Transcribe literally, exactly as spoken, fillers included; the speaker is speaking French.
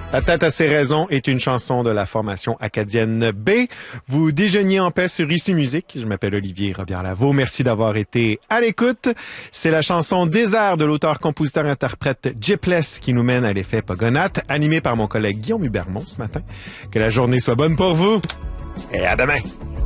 La tête à ses raisons est une chanson de la formation acadienne B. Vous déjeuniez en paix sur Ici Musique. Je m'appelle Olivier Robillard-Lavaux. Merci d'avoir été à l'écoute. C'est la chanson Désert de l'auteur-compositeur-interprète Jipless qui nous mène à l'effet Pogonath, animé par mon collègue Guillaume Hubermont ce matin. Que la journée soit bonne pour vous et à demain.